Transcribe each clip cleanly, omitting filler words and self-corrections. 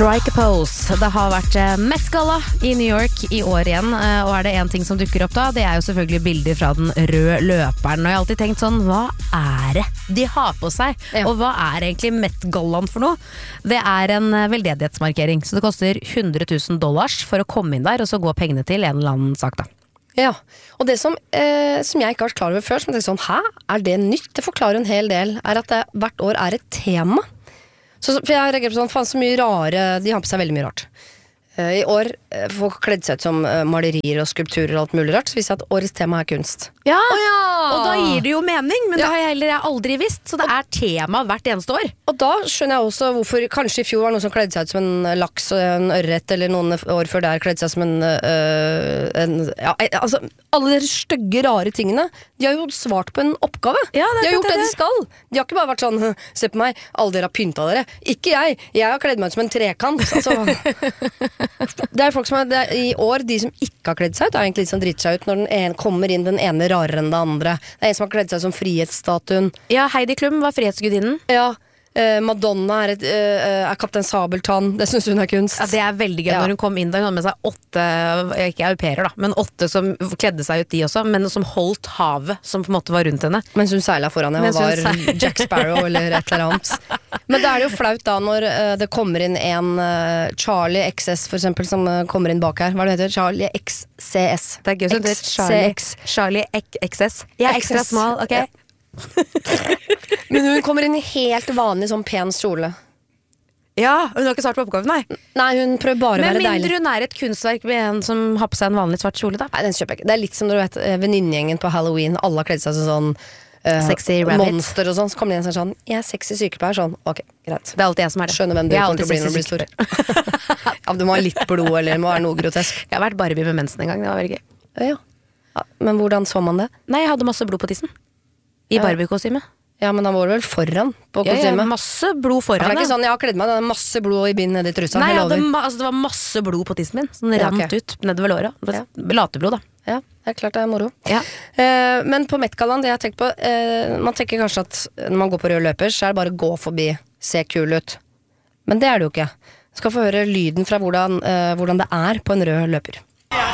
Strike a pose. Det har vært Met Gala i New York i år igjen, og det en ting som dukker opp da, det jo selvfølgelig bilder fra den røde løperen. Og jeg har alltid tenkt sånn, hva det de har på seg? Ja. Og hva egentlig Met Galaen for noe? Det en veldedighetsmarkering, så det koster $100,000 for å komme inn der, og så gå pengene til en eller annen sak da. Ja, og det som jeg ikke har vært klar over før, som jeg tenkte sånn, det nytt? Det forklarer en hel del, at det hvert år et tema. For jeg reagerer på sånn, faen så mye rare, de har på seg veldig mye rart. I år, folk kledd seg ut som malerier og skulpturer og alt mulig rart, så viser jeg at årets tema kunst. Ja, og da gir det jo mening, men det har jeg heller aldri visst, så det tema hvert eneste år. Og da skjønner jeg også hvorfor, kanskje i fjor var noen som kledde seg ut som en laks og en ørret, eller noen år før der kledde seg som altså, alle de stygge, rare tingene, de har jo svart på en oppgave. Ja, de har gjort det de skal. De har ikke bare vært sånn, se på meg, alle dere har pyntet dere. Ikke jeg har kledd meg ut som en trekant. Altså, det folk som i år, de som ikke har kledd seg ut, egentlig litt som driter seg ut når den ene kommer inn, den ene rarere enn det andre. Det en som har kledd seg som frihetsstatuen. Ja, Heidi Klum var frihetsgudinnen. Ja, Madonna Kaptein Sabeltann. Det synes hun kunst. Ja, det veldig gøy når hun kom inn der. Hun hadde med seg 8, ikke europeirer da, men 8 som kledde seg ut de også, men som holdt havet som på en måte var rundt henne. Mens hun seilet foran henne og var Jack Sparrow eller et eller annet. Men det det jo flaut da når det kommer inn en Charlie XS for eksempel, som kommer inn bak her. Hva det heter? Charlie XCS. Det gøy som det Charlie XS. Jeg ekstra smal, ok? Ja. Men hun kommer inn i helt vanlig sånn pen kjole. Ja, hun har ikke svart på oppgaven, nei. Nei, hun prøver bare å være deilig. Men mindre hun et kunstverk med en som har på seg en vanlig svart kjole da. Nei, den kjøper jeg ikke. Det litt som når du vet venninnegjengen på Halloween. Alle har kledd seg sånn sexy rabbit monster og sånn. Så kommer de inn sånn, jeg sexy sykepleier. Sånn, ok, greit. Det alltid jeg som det. Skjønner hvem du kommer til å bli når du blir stor. Ja, du må ha litt blod, eller det må være noe grotesk. Jeg har vært Barbie med mensen en gang, det var veldig gøy. Ja, men hvordan så man det? Nei, jeg hadde masse blod på tissen. I Barbie-kostyme. Ja, men han var vel foran på kostyme. Ja, masse blod foran. Det ikke sånn, jeg har kledd meg, det masse blod i bind ned i trusa. Nei, det var masse blod på tissen min. Sånn rant ut nedover låret. Lateblod da. Ja, det klart det moro. Ja. Men på Met Galaen, det jeg tenkt på, man tenker kanskje at når man går på rød løper, så det bare gå forbi, se kul ut. Men det det jo ikke. Jeg skal få høre lyden fra hvordan det på en rød løper.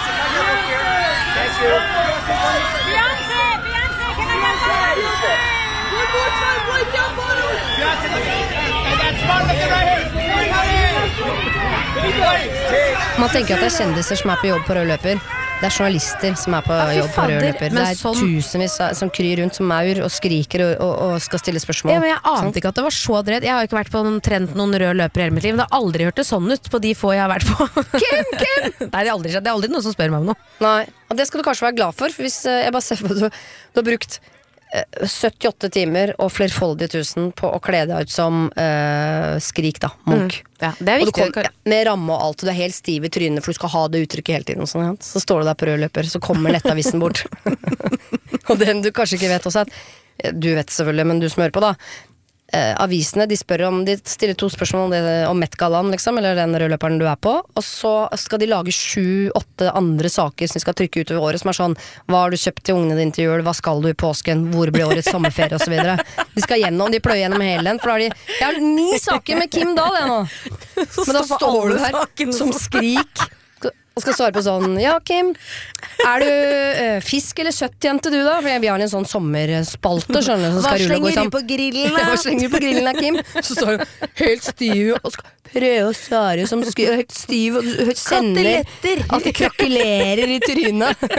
Man tenker at det kjendiser som på jobb på rød løper. Det journalister som på jobb på rød løper. Det tusenvis som kryr rundt som maur og skriker og skal stille spørsmål. Ja, men jeg ante ikke at det var så dredd. Jeg har ikke vært på noen rød løper i hele mitt liv. Men det har aldri hørt det sånn ut på de få jeg har vært på. Kim! Nei, det har aldri skjedd. Det aldri noen som spør meg om noe. Nei, og det skal du kanskje være glad for hvis jeg bare ser på at du har brukt 78 timer og flerfoldige tusen på å kle deg ut som Skrik da, Munch. Ja, det viktig. Med ramme og alt, og du helt stiv i trynet for du skal ha det uttrykket hele tiden. Sånn, ja. Så står du der på rød løper, så kommer nettavisen bort. Og den du kanskje ikke vet også at, du vet selvfølgelig, men du smører på da. Avisene, de stiller 2 spørsmål om Met Galaen liksom, eller den rødløperen du på, og så skal de lage 7-8 andre saker som de skal trykke ut over året, som sånn, hva har du kjøpt til ungene dine til jul, hva skal du i påsken, hvor blir årets sommerferie og så videre. De skal de pløyer gjennom hele den, for da har jeg har 9 saker med Kim Dahl nå. Men da står du her som Skrik og skal svare på sånn, ja Kim, du fisk eller kjøttjente du da? For vi har en sånn sommerspalte, skjønner du, hva slenger du på grillen da? Hva slenger du på grillen da, Kim? Så står du helt stiv og skal prøve å svare som helt stiv og kjenner at det krakulerer i trynet.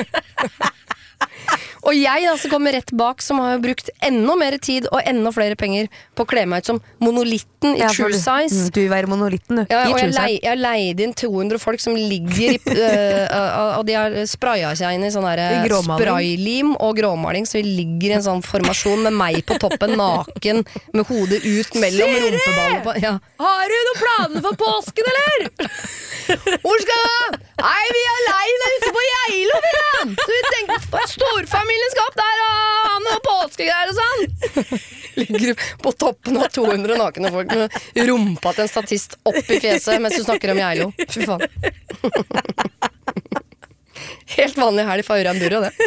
Og jeg da, som kommer rett bak, som har brukt enda mer tid og enda flere penger på å kle meg ut som monolitten i true size. Du vil være monolitten, du. Ja, og jeg har leid inn 200 folk som ligger og de har sprayet seg inn i sånn der spraylim og gråmaling, så vi ligger i en sånn formasjon med meg på toppen, naken, med hodet ut mellom rumpeballene på. Ja. Har du noen planer for påsken, eller? Hvor skal du? Nei, vi er leid ute på Geilo, så vi tenkte storfamilien skal opp der og ha noe påskegreier og sånn. Ligger på toppen av 200 nakne folk med rumpa til en statist opp i fjeset mens du snakker om Geilo. Fy faen. Helt vanlig helg for Ørjan Burra, det.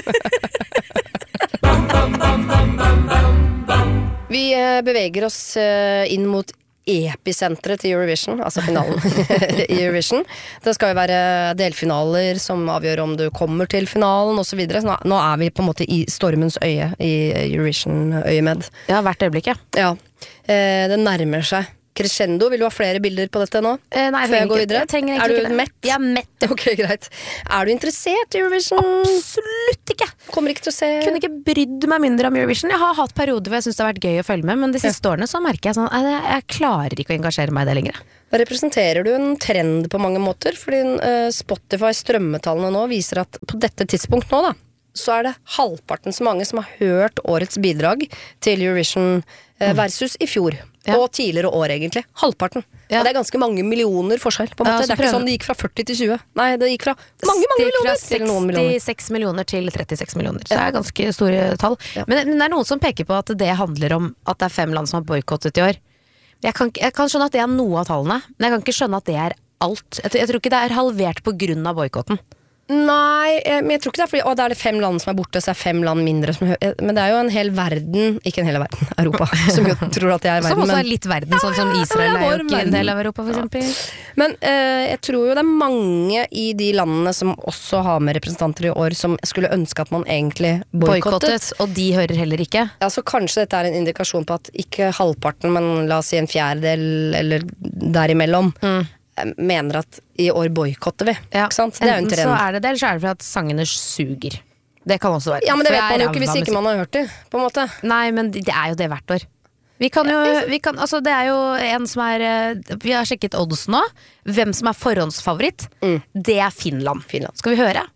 Vi beveger oss inn mot episentret til Eurovision, altså finalen i Eurovision. Det skal jo være delfinaler som avgjør om du kommer til finalen og så videre. Så nå er vi på en måte i stormens øye i Eurovision-øyemed. Ja, hvert øyeblikk, ja. Ja, det nærmer seg. Crescendo, vil du ha flere bilder på dette nå? Nei, før jeg går videre? Jeg trenger egentlig ikke det. Mett? Jeg er mett. Ok, greit. Er du interessert i Eurovision? Absolutt ikke. Kommer ikke til å se... Kunne ikke brydd meg mindre om Eurovision. Jeg har hatt perioder hvor jeg synes det har vært gøy å følge med, men de siste årene så merker jeg sånn, jeg klarer ikke å engasjere meg i det lenger. Da representerer du en trend på mange måter, fordi Spotify strømmetallene nå viser at på dette tidspunkt nå da, så er det halvparten så mange som har hørt årets bidrag til Eurovision versus i fjor. Ja. Og tidligere år egentlig. Halvparten. Ja. Og det er ganske mange millioner forskjell. På en måte. Det er ikke sånn det gikk fra 40 til 20. Nei, det gikk fra mange millioner til noen millioner. 66 millioner til 36 millioner. Så det er ganske store tall. Ja. Men det er noen som peker på at det handler om at det er 5 land som har boykottet i år. Jeg kan skjønne at det er noe av tallene, men jeg kan ikke skjønne at det er alt. Jeg tror ikke det er halvert på grunn av boykotten. Nei, men jeg tror ikke det er fordi da er det 5 land som er borte, så er 5 land mindre som men det er jo en hel verden, ikke en hel verden, Europa, som jo tror at det er verden. Som også er litt verden, sånn som Israel er jo ikke en del av Europa, for eksempel. Men jeg tror jo det er mange i de landene som også har med representanter i år, som skulle ønske at man egentlig boykottet. Og de hører heller ikke. Ja, så kanskje dette er en indikasjon på at ikke halvparten, men la oss si en fjerdedel, eller derimellom, mener at i år boykotter vi, ikke sant? Det er jo en trend. Så er det det, eller så er det for at sangene suger. Det kan også være. Ja, men det vet man jo ikke hvis ikke man har hørt det, på en måte. Nei, men det er jo det hvert år. Altså det er jo en som vi har sjekket odds nå. Hvem som er forhåndsfavoritt, det er Finland. Skal vi høre?